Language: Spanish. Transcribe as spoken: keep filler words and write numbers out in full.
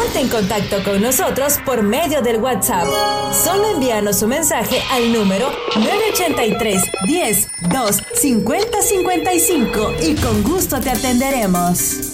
Ponte en contacto con nosotros por medio del WhatsApp. Solo envíanos un mensaje al número nueve ochenta y tres, diez, dos, cincuenta, cincuenta y cinco y con gusto te atenderemos.